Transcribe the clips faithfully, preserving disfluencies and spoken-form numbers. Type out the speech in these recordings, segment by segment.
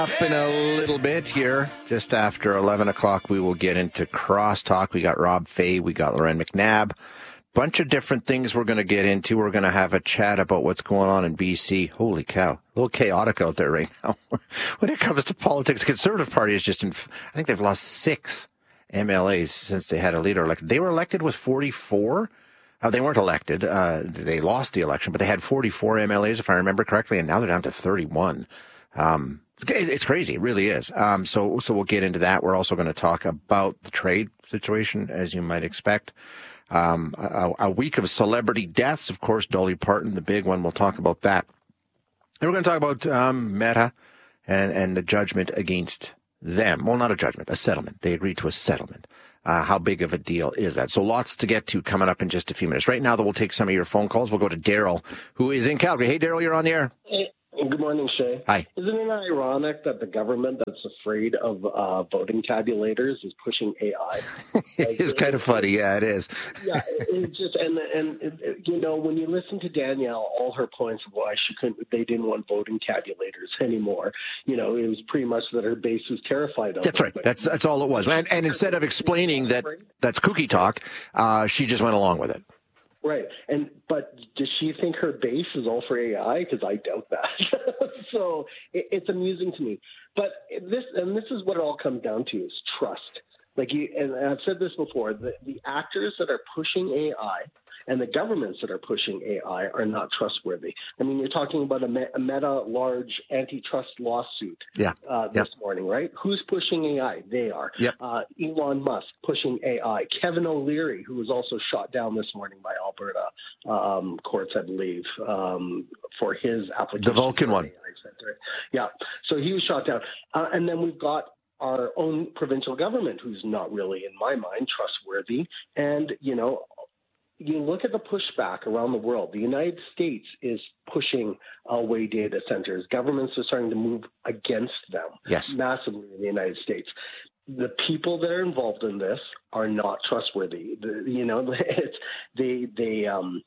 Up in a little bit here, just after eleven o'clock, we will get into Crosstalk. We got Rob Fay, we got Lauren McNabb. Bunch of different things we're going to get into. We're going to have a chat about what's going on in B C. Holy cow, a little chaotic out there right now. When it comes to politics, the Conservative Party is just in, I think they've lost six M L As since they had a leader elected. They were elected with forty-four. Uh, they weren't elected. Uh, they lost the election, but they had forty-four M L As, if I remember correctly, and now they're down to thirty-one. Um, It's crazy. It really is. Um, so, so we'll get into that. We're also going to talk about the trade situation, as you might expect. Um, a, a week of celebrity deaths. Of course, Dolly Parton, the big one. We'll talk about that. And we're going to talk about, um, Meta and, and the judgment against them. Well, not a judgment, a settlement. They agreed to a settlement. Uh, how big of a deal is that? So lots to get to coming up in just a few minutes. Right now, though, we'll take some of your phone calls. We'll go to Daryl, who is in Calgary. Hey, Daryl, you're on the air. Hey. Good morning, Shay. Hi. Isn't it ironic that the government that's afraid of uh, voting tabulators is pushing A I? It is kind of funny. Yeah, it is. Yeah, it just and and it, you know, when you listen to Danielle, all her points of why she couldn't, they didn't want voting tabulators anymore. You know, it was pretty much that her base was terrified of. That's right. That's that's all it was. And, and instead of explaining that that's cookie talk, uh, she just went along with it. Right. And but does she think her base is all for A I? Because I doubt that. So it, it's amusing to me. But this and this is what it all comes down to is trust. Like you, and I've said this before, the, the actors that are pushing A I and the governments that are pushing A I are not trustworthy. I mean, you're talking about a, me, a Meta large antitrust lawsuit yeah. uh, this yep. morning, right? Who's pushing A I? They are. Yep. Uh, Elon Musk pushing A I. Kevin O'Leary, who was also shot down this morning by Alberta um, courts, I believe, um, for his application. The Vulcan one. A I Center. Yeah. So he was shot down. Uh, and then we've got our own provincial government, who's not really, in my mind, trustworthy. And, you know, you look at the pushback around the world. The United States is pushing away data centers. Governments are starting to move against them yes. massively in the United States. The people that are involved in this are not trustworthy. The, you know, it's, they they um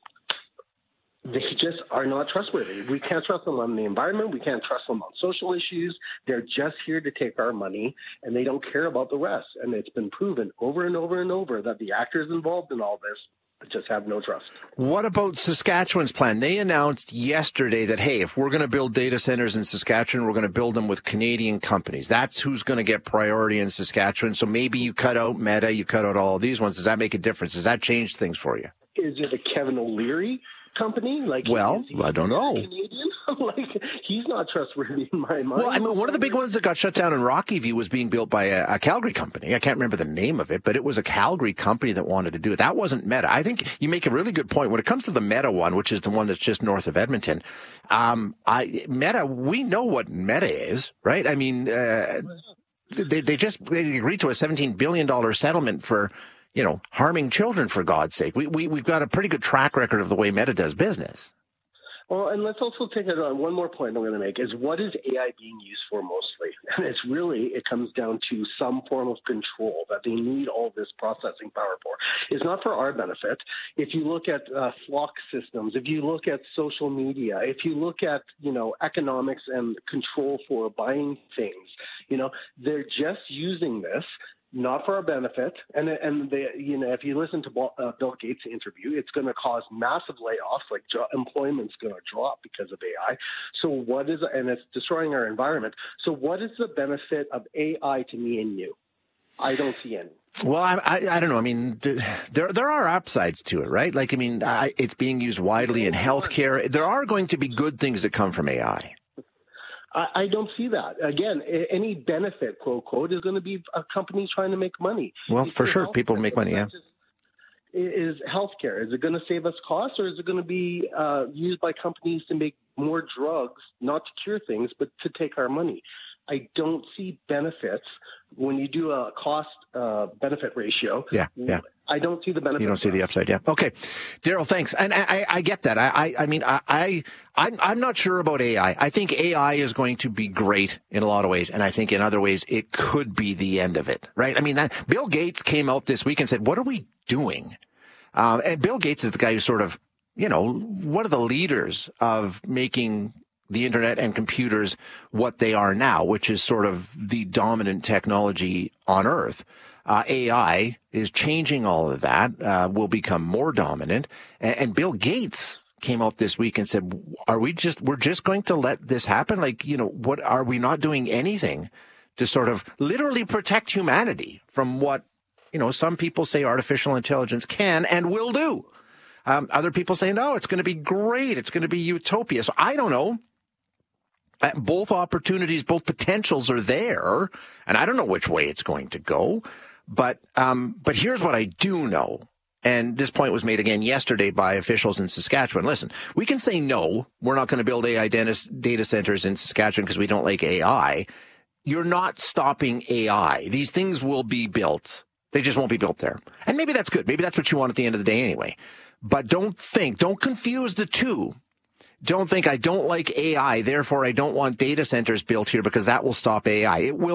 they just are not trustworthy. We can't trust them on the environment. We can't trust them on social issues. They're just here to take our money, and they don't care about the rest. And it's been proven over and over and over that the actors involved in all this just have no trust. What about Saskatchewan's plan? They announced yesterday that, hey, if we're going to build data centers in Saskatchewan, we're going to build them with Canadian companies. That's who's going to get priority in Saskatchewan. So maybe you cut out Meta, you cut out all of these ones. Does that make a difference? Does that change things for you? Is it a Kevin O'Leary company? Like, well, I don't know. Canadian? Like, he's not trustworthy in my mind. Well, I mean, one of the big ones that got shut down in Rocky View was being built by a, a Calgary company. I can't remember the name of it, but it was a Calgary company that wanted to do it. That wasn't Meta. I think you make a really good point. When it comes to the Meta one, which is the one that's just north of Edmonton, um, I, Meta, we know what Meta is, right? I mean, uh, they, they just they agreed to a seventeen billion dollars settlement for, you know, harming children, for God's sake. We, we, we've got a pretty good track record of the way Meta does business. Well, and let's also take it on one more point I'm going to make is what is A I being used for mostly? And it's really, it comes down to some form of control that they need all this processing power for. It's not for our benefit. If you look at uh, flock systems, if you look at social media, if you look at, you know, economics and control for buying things, you know, they're just using this not for our benefit, and and they, you know, if you listen to uh, Bill Gates' interview, it's going to cause massive layoffs. Like jo- employment's going to drop because of A I. So what is, and it's destroying our environment. So what is the benefit of A I to me and you? I don't see any. Well, I, I I don't know. I mean, there there are upsides to it, right? Like, I mean, I, it's being used widely in healthcare. There are going to be good things that come from A I. I don't see that. Again, any benefit, quote, quote, is going to be a company trying to make money. Well, for sure, people make money, yeah. Is healthcare, is it going to save us costs, or is it going to be uh, used by companies to make more drugs, not to cure things, but to take our money? I don't see benefits when you do a cost uh, benefit ratio. Yeah, yeah. I don't see the benefit. You don't see the upside, yeah. Okay, Daryl, thanks. And I, I, I get that. I, I, I mean, I, I, I'm, I'm not sure about A I. I think A I is going to be great in a lot of ways, and I think in other ways it could be the end of it, right? I mean, that Bill Gates came out this week and said, "What are we doing?" Um, and Bill Gates is the guy who sort of, you know, one of the leaders of making the internet and computers what they are now, which is sort of the dominant technology on Earth. Uh, A I is changing all of that, uh, will become more dominant. And, and Bill Gates came out this week and said, are we just, we're just going to let this happen? Like, you know, what, are we not doing anything to sort of literally protect humanity from what, you know, some people say artificial intelligence can and will do? Um, other people say, no, it's going to be great. It's going to be utopia. So I don't know. Uh, both opportunities, both potentials are there, and I don't know which way it's going to go. But um, but here's what I do know, and this point was made again yesterday by officials in Saskatchewan. Listen, we can say no, we're not going to build A I data centers in Saskatchewan because we don't like A I. You're not stopping A I. These things will be built. They just won't be built there. And maybe that's good. Maybe that's what you want at the end of the day anyway. But don't think, don't confuse the two. Don't think I don't like A I, therefore I don't want data centers built here because that will stop A I. It will.